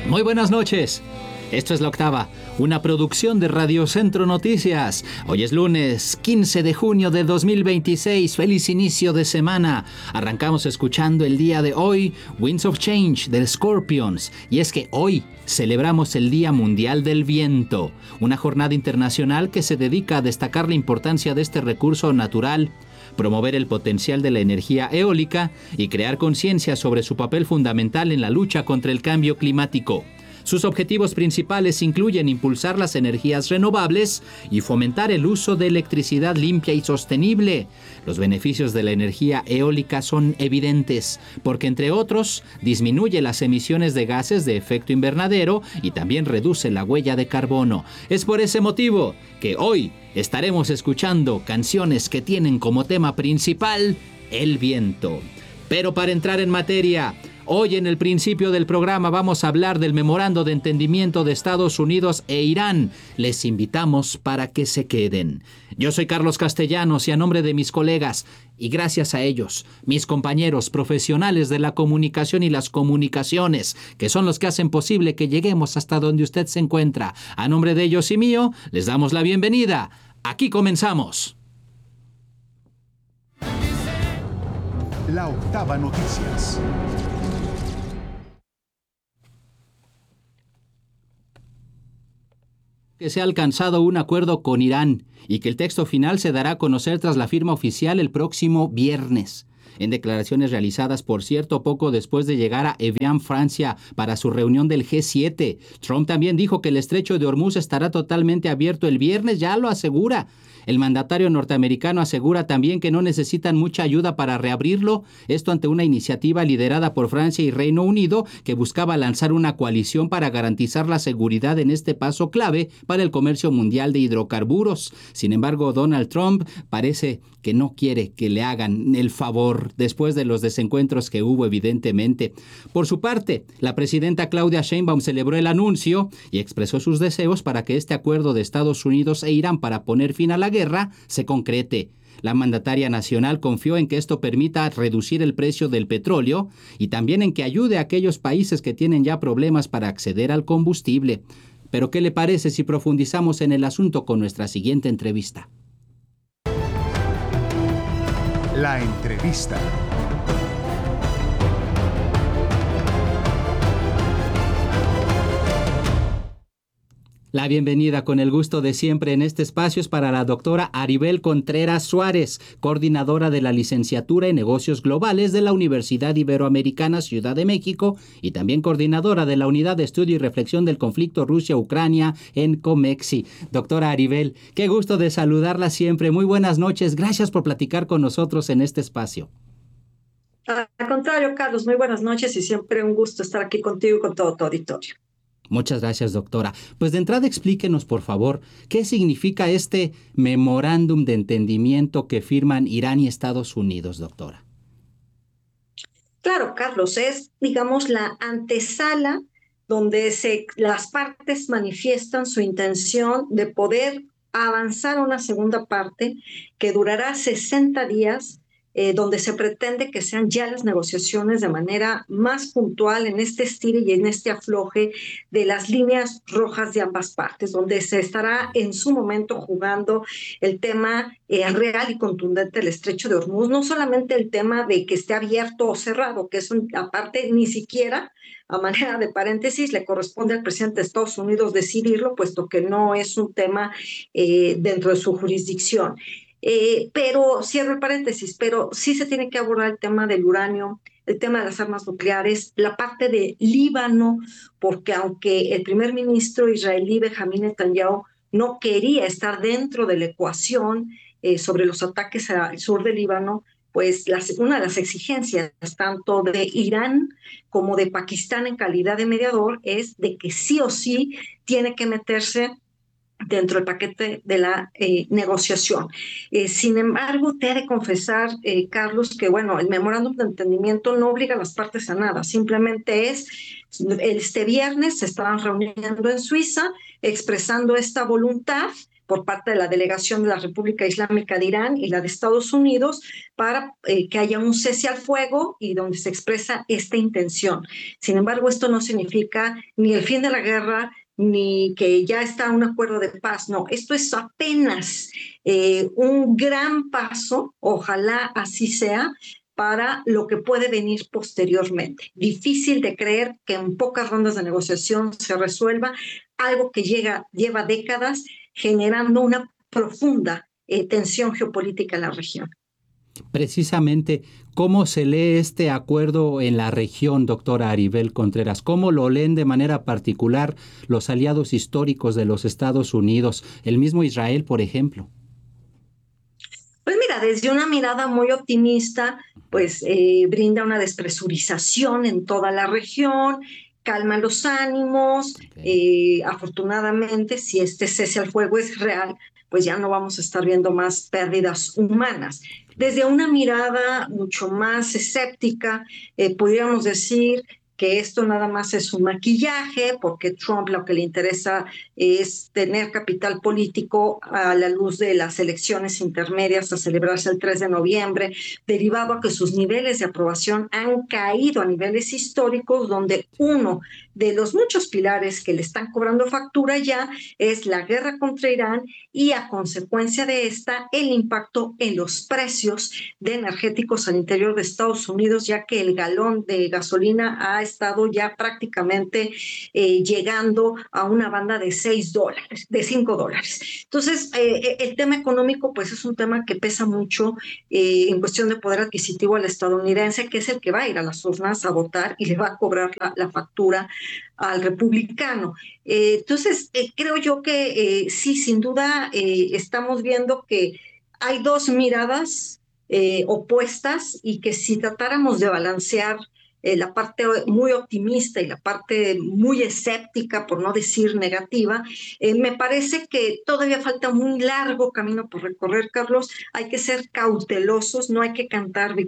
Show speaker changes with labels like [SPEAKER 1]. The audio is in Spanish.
[SPEAKER 1] Muy buenas noches. Esto es La Octava, una producción de Radio Centro Noticias. Hoy es lunes 15 de junio de 2026. Feliz inicio de semana. Arrancamos escuchando el día de hoy Winds of Change de Scorpions. Y es que hoy celebramos el Día Mundial del Viento, una jornada internacional que se dedica a destacar la importancia de este recurso natural, promover el potencial de la energía eólica y crear conciencia sobre su papel fundamental en la lucha contra el cambio climático. Sus objetivos principales incluyen impulsar las energías renovables y fomentar el uso de electricidad limpia y sostenible. Los beneficios de la energía eólica son evidentes, porque entre otros, disminuye las emisiones de gases de efecto invernadero y también reduce la huella de carbono. Es por ese motivo que hoy estaremos escuchando canciones que tienen como tema principal el viento. Pero para entrar en materia, hoy en el principio del programa vamos a hablar del memorando de entendimiento de Estados Unidos e Irán. Les invitamos para que se queden. Yo soy Carlos Castellanos y a nombre de mis colegas, y gracias a ellos, mis compañeros profesionales de la comunicación y las comunicaciones, que son los que hacen posible que lleguemos hasta donde usted se encuentra. A nombre de ellos y mío, les damos la bienvenida. Aquí comenzamos.
[SPEAKER 2] La Octava Noticias.
[SPEAKER 1] Que se ha alcanzado un acuerdo con Irán y que el texto final se dará a conocer tras la firma oficial el próximo viernes. En declaraciones realizadas, por cierto, poco después de llegar a Evian, Francia, para su reunión del G7, Trump también dijo que el estrecho de Hormuz estará totalmente abierto el viernes, ya lo asegura. El mandatario norteamericano asegura también que no necesitan mucha ayuda para reabrirlo, esto ante una iniciativa liderada por Francia y Reino Unido que buscaba lanzar una coalición para garantizar la seguridad en este paso clave para el comercio mundial de hidrocarburos. Sin embargo, Donald Trump parece que no quiere que le hagan el favor después de los desencuentros que hubo, evidentemente. Por su parte, la presidenta Claudia Sheinbaum celebró el anuncio y expresó sus deseos para que este acuerdo de Estados Unidos e Irán para poner fin a la guerra se concrete. La mandataria nacional confió en que esto permita reducir el precio del petróleo y también en que ayude a aquellos países que tienen ya problemas para acceder al combustible. Pero ¿qué le parece si profundizamos en el asunto con nuestra siguiente entrevista?
[SPEAKER 2] La entrevista.
[SPEAKER 1] La bienvenida con el gusto de siempre en este espacio es para la doctora Aribel Contreras Suárez, coordinadora de la licenciatura en Negocios Globales de la Universidad Iberoamericana Ciudad de México y también coordinadora de la Unidad de Estudio y Reflexión del Conflicto Rusia-Ucrania en COMEXI. Doctora Aribel, qué gusto de saludarla siempre. Muy buenas noches. Gracias por platicar con nosotros en este espacio.
[SPEAKER 3] Al contrario, Carlos, muy buenas noches y siempre un gusto estar aquí contigo y con todo tu auditorio.
[SPEAKER 1] Muchas gracias, doctora. Pues de entrada explíquenos, por favor, ¿qué significa este memorándum de entendimiento que firman Irán y Estados Unidos, doctora?
[SPEAKER 3] Claro, Carlos, es, digamos, la antesala donde las partes manifiestan su intención de poder avanzar a una segunda parte que durará 60 días, donde se pretende que sean ya las negociaciones de manera más puntual en este estire y en este afloje de las líneas rojas de ambas partes, donde se estará en su momento jugando el tema real y contundente del estrecho de Hormuz, no solamente el tema de que esté abierto o cerrado, que es aparte ni siquiera a manera de paréntesis, le corresponde al presidente de Estados Unidos decidirlo, puesto que no es un tema dentro de su jurisdicción. Pero, cierro el paréntesis, pero sí se tiene que abordar el tema del uranio, el tema de las armas nucleares, la parte de Líbano, porque aunque el primer ministro israelí Benjamín Netanyahu no quería estar dentro de la ecuación sobre los ataques al sur del Líbano, pues una de las exigencias tanto de Irán como de Pakistán en calidad de mediador es de que sí o sí tiene que meterse dentro del paquete de la negociación. Sin embargo, te he de confesar, Carlos, que bueno, el memorándum de entendimiento no obliga a las partes a nada, simplemente es, este viernes se estarán reuniendo en Suiza, expresando esta voluntad por parte de la delegación de la República Islámica de Irán y la de Estados Unidos para que haya un cese al fuego y donde se expresa esta intención. Sin embargo, esto no significa ni el fin de la guerra, ni que ya está un acuerdo de paz. No, esto es apenas un gran paso, ojalá así sea, para lo que puede venir posteriormente. Difícil de creer que en pocas rondas de negociación se resuelva algo que lleva décadas generando una profunda tensión geopolítica en la región.
[SPEAKER 1] Precisamente, ¿cómo se lee este acuerdo en la región, doctora Aribel Contreras? ¿Cómo lo leen de manera particular los aliados históricos de los Estados Unidos, el mismo Israel, por ejemplo?
[SPEAKER 3] Pues mira, desde una mirada muy optimista, pues brinda una despresurización en toda la región, calma los ánimos.
[SPEAKER 1] Okay.
[SPEAKER 3] Afortunadamente, si este cese al fuego es real, pues ya no vamos a estar viendo más pérdidas humanas. Desde una mirada mucho más escéptica, podríamos decir que esto nada más es un maquillaje, porque Trump lo que le interesa es tener capital político a la luz de las elecciones intermedias a celebrarse el 3 de noviembre, derivado a que sus niveles de aprobación han caído a niveles históricos, donde uno de los muchos pilares que le están cobrando factura ya es la guerra contra Irán y a consecuencia de esta el impacto en los precios de energéticos al interior de Estados Unidos, ya que el galón de gasolina ha estado ya prácticamente llegando a una banda de $6, de $5. Entonces, el tema económico pues es un tema que pesa mucho en cuestión de poder adquisitivo al estadounidense, que es el que va a ir a las urnas a votar y le va a cobrar la factura al republicano. Entonces, creo yo que sí, sin duda, estamos viendo que hay dos miradas opuestas y que si tratáramos de balancear la parte muy optimista y la parte muy escéptica, por no decir negativa, me parece que todavía falta un largo camino por recorrer, Carlos. Hay que ser cautelosos, no hay que cantar